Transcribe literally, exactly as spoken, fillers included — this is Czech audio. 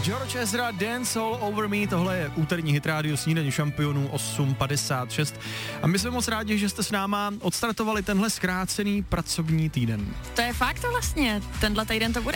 George Ezra, Dance All Over Me, tohle je úterní hit rádio Snídaně šampionů osm padesát šest. A my jsme moc rádi, že jste s náma odstartovali tenhle zkrácený pracovní týden. To je fakt to vlastně, tenhle týden to bude